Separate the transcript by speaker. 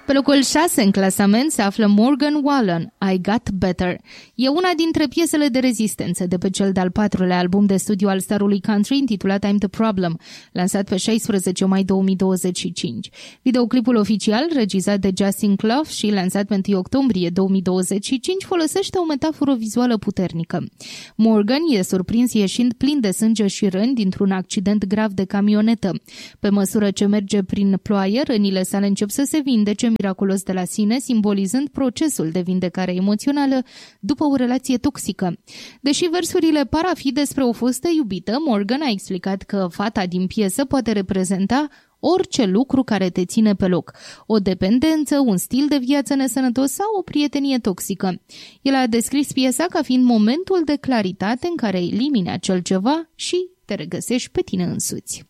Speaker 1: Pe locul 6 în clasament se află Morgan Wallen, I Got Better. E una dintre piesele de rezistență de pe cel de-al 4-lea album de studiu al starului country intitulat I'm the Problem, lansat pe 16 mai 2025. Videoclipul oficial, regizat de Justin Clough și lansat pe 1 octombrie 2025, folosește o metaforă vizuală puternică. Morgan e surprins ieșind plin de sânge și răni dintr-un accident grav de camionetă. Pe măsură ce merge prin ploaie, rănile sale încep să se vindece miraculos de la sine, simbolizând procesul de vindecare emoțională după o relație toxică. Deși versurile par a fi despre o fostă iubită, Morgan a explicat că fata din piesă poate reprezenta orice lucru care te ține pe loc, o dependență, un stil de viață nesănătos sau o prietenie toxică. El a descris piesa ca fiind momentul de claritate în care elimini acel ceva și te regăsești pe tine însuți.